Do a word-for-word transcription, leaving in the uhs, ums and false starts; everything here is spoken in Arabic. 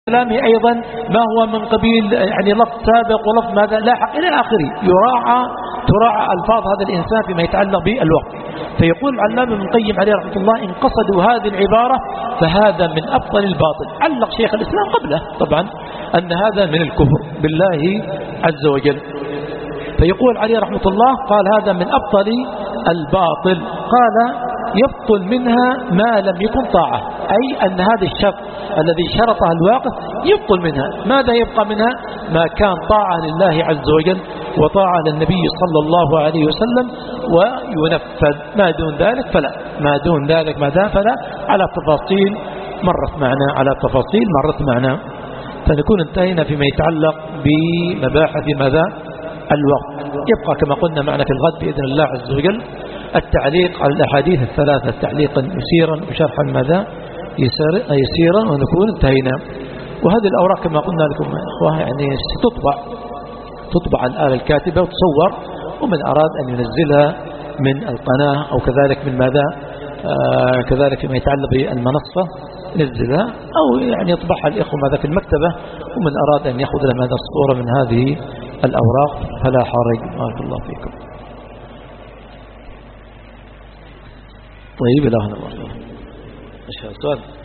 كلامه أيضا ما هو من قبيل يعني لفظ سابق ولفظ ماذا لاحق إلى آخره، يراعى تراعى ألفاظ هذا الإنسان فيما يتعلق بالوقت. فيقول العلامة ابن القيم عليه رحمة الله: إن قصدوا هذه العبارة فهذا من أبطل الباطل. علق شيخ الإسلام قبله طبعا أن هذا من الكفر بالله عز وجل. فيقول عليه رحمة الله: قال هذا من أبطل الباطل. قال: يبطل منها ما لم يكن طاعة، أي أن هذا الشرط الذي شرطها الواقف يبطل منها. ماذا يبقى منها؟ ما كان طاعة لله عز وجل وطاعة للنبي صلى الله عليه وسلم وينفذ. ما دون ذلك فلا، ما دون ذلك ما دام فلا، على تفاصيل مرت معنا على تفاصيل مرت معنا فنكون انتهينا فيما يتعلق بمباحث ماذا الوقت. يبقى كما قلنا معنا في الغد بإذن الله عز وجل التعليق على الأحاديث الثلاثة تعليقا يسيرا وشرحا ماذا يسيرا، ونكون انتهينا. وهذه الأوراق كما قلنا لكم يا إخوة يعني ستطبع تطبع الآلة الكاتبة وتصور، ومن أراد أن ينزلها من القناة أو كذلك من ماذا آه كذلك فيما يتعلق بالمنصة نزلها، أو يعني يطبعها الإخوة ماذا في المكتبة، ومن أراد أن يأخذ لها ماذا الصورة من هذه الأوراق فلا حرج. بارك الله فيكم. طيب، لا هنا سؤال